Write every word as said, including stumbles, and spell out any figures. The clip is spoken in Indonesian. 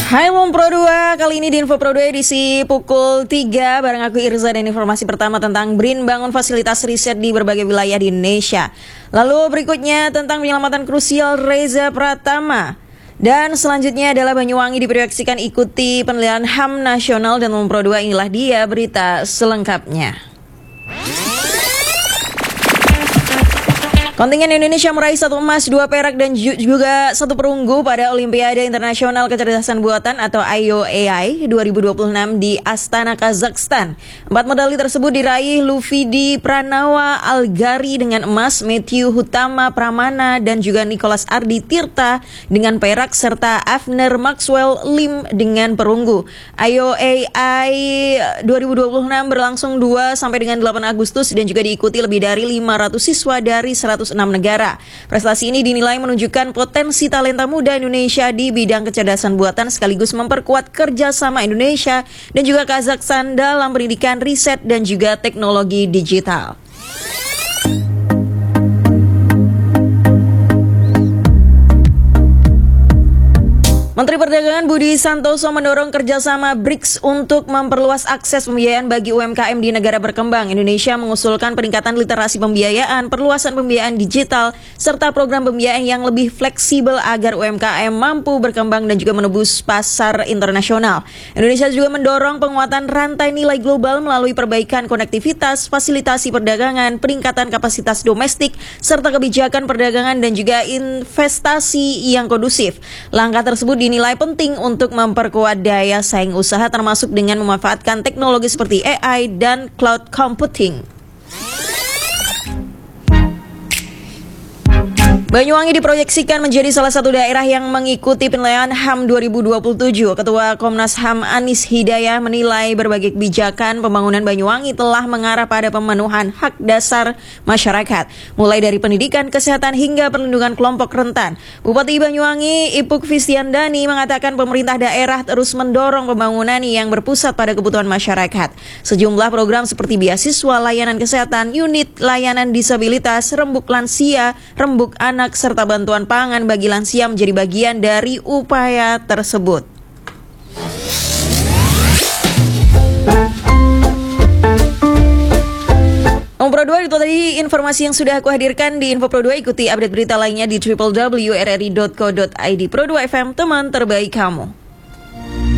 Hai Mom Pro dua, kali ini di Info Pro dua edisi pukul tiga bareng aku Irza dan informasi pertama tentang B R I N bangun fasilitas riset di berbagai wilayah di Indonesia. Lalu berikutnya tentang penyelamatan krusial Reza Pratama. Dan selanjutnya adalah Banyuwangi diproyeksikan ikuti penilaian H A M nasional dan Mom Pro dua, inilah dia berita selengkapnya. Kontingen Indonesia meraih satu emas, dua perak, dan juga satu perunggu pada Olimpiade Internasional Kecerdasan Buatan atau I O A I dua ribu dua puluh enam di Astana, Kazakhstan. Empat medali tersebut diraih Lufidi Pranawa Algari dengan emas, Matthew Hutama Pramana dan juga Nicholas Ardi Tirta dengan perak, serta Avner Maxwell Lim dengan perunggu. I O A I dua ribu dua puluh enam berlangsung dua sampai dengan delapan Agustus dan juga diikuti lebih dari lima ratus siswa dari seratus enam negara. Prestasi ini dinilai menunjukkan potensi talenta muda Indonesia di bidang kecerdasan buatan sekaligus memperkuat kerjasama Indonesia dan juga Kazakhstan dalam pendidikan, riset, dan juga teknologi digital. Menteri Perdagangan Budi Santoso mendorong kerjasama B R I C S untuk memperluas akses pembiayaan bagi U M K M di negara berkembang. Indonesia mengusulkan peningkatan literasi pembiayaan, perluasan pembiayaan digital, serta program pembiayaan yang lebih fleksibel agar U M K M mampu berkembang dan juga menembus pasar internasional. Indonesia juga mendorong penguatan rantai nilai global melalui perbaikan konektivitas, fasilitasi perdagangan, peningkatan kapasitas domestik, serta kebijakan perdagangan dan juga investasi yang kondusif. Langkah tersebut di dinilai penting untuk memperkuat daya saing usaha termasuk dengan memanfaatkan teknologi seperti A I dan cloud computing. Banyuwangi diproyeksikan menjadi salah satu daerah yang mengikuti penilaian H A M dua ribu dua puluh tujuh. Ketua Komnas H A M Anis Hidayah menilai berbagai kebijakan pembangunan Banyuwangi telah mengarah pada pemenuhan hak dasar masyarakat, mulai dari pendidikan, kesehatan, hingga perlindungan kelompok rentan. Bupati Banyuwangi Ipuk Fistiandani mengatakan pemerintah daerah terus mendorong pembangunan yang berpusat pada kebutuhan masyarakat. Sejumlah program seperti beasiswa, layanan kesehatan, unit layanan disabilitas, rembuk lansia, rembuk anak, serta bantuan pangan bagi lansia menjadi bagian dari upaya tersebut. Om Pro dua, itu tadi informasi yang sudah aku hadirkan di Info Pro dua. Ikuti update berita lainnya di w w w titik r r i titik co titik i d. Pro dua F M, teman terbaik kamu.